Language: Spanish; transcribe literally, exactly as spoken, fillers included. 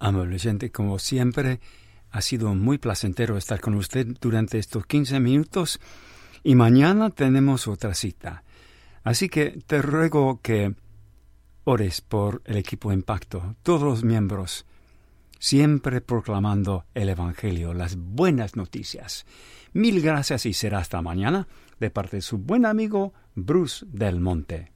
Amable oyente, como siempre, ha sido muy placentero estar con usted durante estos quince minutos y mañana tenemos otra cita. Así que te ruego que ores por el equipo Impacto, todos los miembros, siempre proclamando el Evangelio, las buenas noticias. Mil gracias y será hasta mañana de parte de su buen amigo Bruce Del Monte.